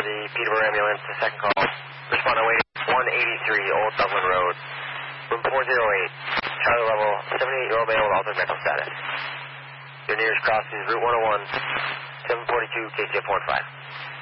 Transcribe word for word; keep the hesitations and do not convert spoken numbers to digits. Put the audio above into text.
the Peterborough ambulance, the second call. Respond on way one eighty-three Old Dublin Road, room four oh eight, Charlie level, seventy-eight-year-old male with altered mental status. Your nearest cross is Route one oh one, seven forty-two, K C F one five.